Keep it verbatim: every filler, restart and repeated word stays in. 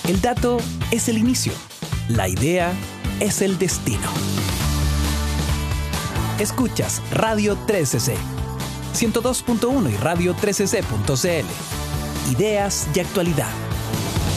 El dato es el inicio. La idea es el destino. Escuchas Radio trece C, ciento dos punto uno y radio trece c punto c l. Ideas y actualidad.